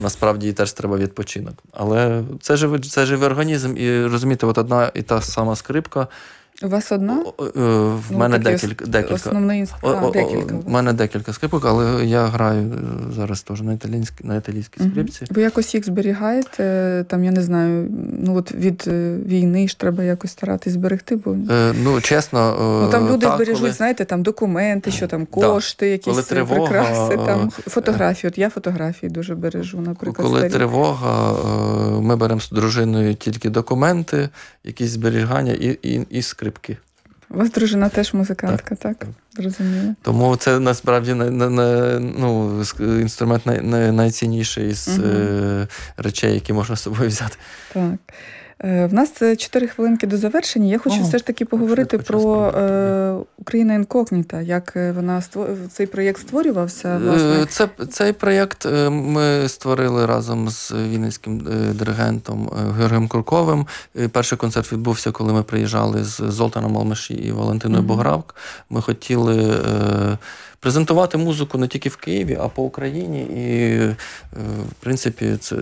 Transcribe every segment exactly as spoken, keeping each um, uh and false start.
Насправді їй теж треба відпочинок. Але це живий, це живий організм, і розумієте, от одна і та сама скрипка. У вас одна? В Ну, мене такий декілька. декілька. Основний інст- а, декілька у У вас. мене декілька скрипок, але я граю зараз теж на італійській, на італійській скрипці. Ви якось їх зберігаєте? Там, я не знаю, ну от від е, війни ж треба якось старатись зберегти, бо Е, ну, чесно, ну, там люди так, збережуть, коли... знаєте, там документи, що там Да. кошти, якісь Коли тривога, прикраси, там е, фотографії. От я фотографії дуже бережу, наприклад, Коли старі. тривога, ми беремо з дружиною тільки документи, якісь зберігання і, і, і скрипки. У вас дружина теж музикантка, так? Так. Зрозуміло. Тому це насправді не, не, не, ну, інструмент най, най, найцінніший із Угу. е, речей, які можна з собою взяти. Так. Е, В нас це чотири хвилинки до завершення. Я хочу О, все ж таки поговорити швидко про час е, Україна інкогніта, як е, вона ство- цей проєкт створювався, власне. Е, Це, цей проєкт е, ми створили разом з вінницьким е, диригентом е, Георгієм Курковим. Е, Перший концерт відбувся, коли ми приїжджали з Золтаном Алмаші і Валентиною Мгм. Богравк. Ми хотіли е, презентувати музику не тільки в Києві, а по Україні. І, е, в принципі, це, е,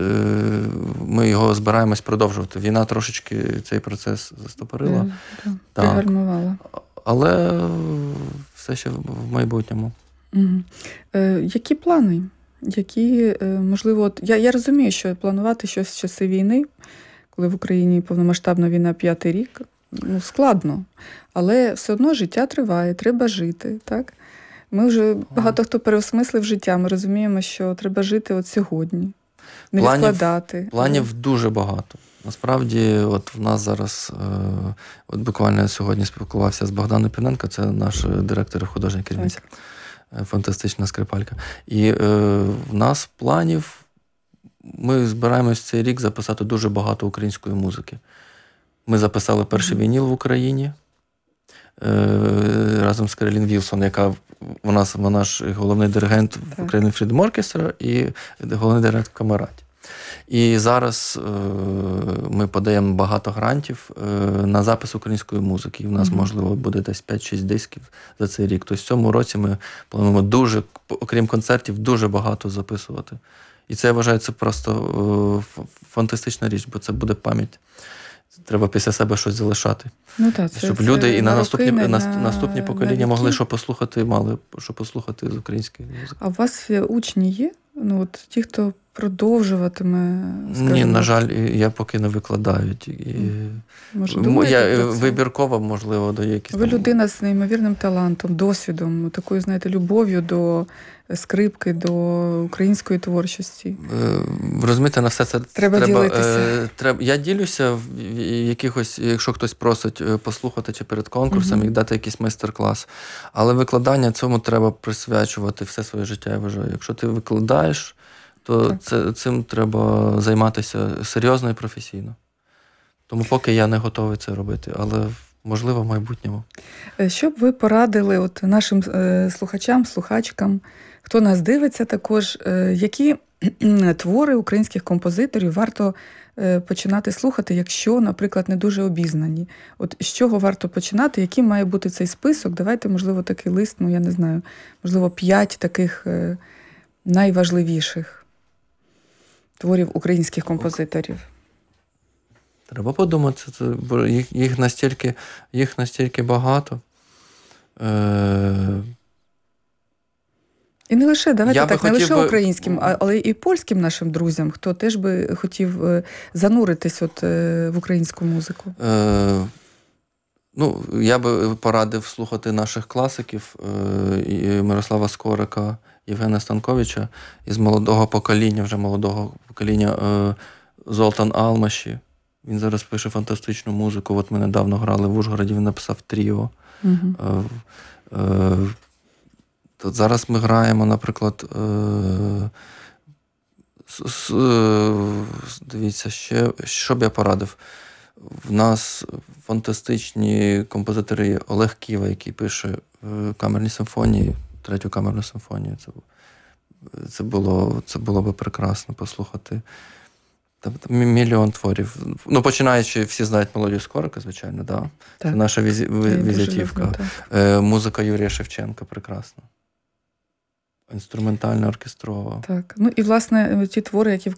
ми його збираємось продовжувати. Війна трошечки цей процес застопорила, Е, да, Так. пригальмувала. але все ще в майбутньому. Мгм. Е, Які плани? Які, е, можливо, от, я, я розумію, що планувати щось в часи війни, коли в Україні повномасштабна війна п'ятий рік, ну, складно. Але все одно життя триває, треба жити, так? Ми вже багато хто переосмислив життя, ми розуміємо, що треба жити от сьогодні, не Планів- відкладати. Планів дуже багато. Насправді, от в нас зараз, е, от буквально сьогодні спілкувався з Богданом Піненко, це наш директор і художня керівниця, е, фантастична скрипалька. І е, в нас планів, ми збираємось цей рік записати дуже багато української музики. Ми записали перший Мгм. вініл в Україні е, разом з Каролін Вілсон, яка у нас, вона ж головний диригент в Так. Ukrainian Freedom Orchestra і головний диригент в Камераті. І зараз е, ми подаємо багато грантів е, на запис української музики. І в нас, Мгм. можливо, буде десь п'ять-шість дисків за цей рік. Тобто в цьому році ми плануємо дуже, окрім концертів, дуже багато записувати. І це, я вважаю, це просто е, ф- фантастична річ, бо це буде пам'ять. Треба після себе щось залишати. Ну, так, це, Щоб це люди і на роки, наступні, не нас- на- наступні на покоління могли віки. що послухати, мали що послухати з української музики. А у вас є учні є? Ну, от ті, хто продовжуватиме, скажімо, Ні, на жаль, і я поки не викладаю. І... може, М, думаєте я про це? вибірково, можливо, до якісь Ви там- людина з неймовірним талантом, досвідом, такою, знаєте, любов'ю до скрипки, до української творчості. Е, Розумієте, на все це Треба ділитися. е, треба. Я ділюся в в якихось, якщо хтось просить е, послухати чи перед конкурсом, Мгм. і дати якийсь майстер-клас. Але викладання цьому треба присвячувати все своє життя, я вважаю. Якщо ти викладаєш, то Так. це, цим треба займатися серйозно і професійно. Тому поки я не готовий це робити, але можливо в майбутньому. Е, Що б ви порадили от нашим е, слухачам, слухачкам, хто нас дивиться також, е, які твори українських композиторів варто е, починати слухати, якщо, наприклад, не дуже обізнані? От з чого варто починати, яким має бути цей список? Давайте, можливо, такий лист, ну я не знаю, можливо, п'ять таких е, найважливіших творів українських композиторів. Треба подумати, це, бо їх, їх, настільки, їх настільки багато. Е, І не лише, давайте Я би так, не хотів лише би- українським, а- але і польським нашим друзям, хто теж би хотів е, зануритись от, е, в українську музику. е, ну, я би порадив слухати наших класиків е, і Мирослава Скорика, Євгена Станковича, із молодого покоління, вже молодого покоління е, Золтан Алмаші. Він зараз пише фантастичну музику. От ми недавно грали в Ужгороді, він написав тріо. Угу. Е, е, то зараз ми граємо, наприклад, е, с- с- е, дивіться, ще, що б я порадив. В нас фантастичні композитори є. Олег Ківа, який пише е, камерні симфонії, третю камерну симфонію. Це, це, було, це було би прекрасно послухати. Там, там мільйон творів. Ну, починаючи, всі знають мелодію Скорика, звичайно, да. Це наша візі, Я її дуже візитівка. люблю, так. Е, музика Юрія Шевченка прекрасна. Інструментальна, оркестрова. Так. Ну і, власне, ті твори, які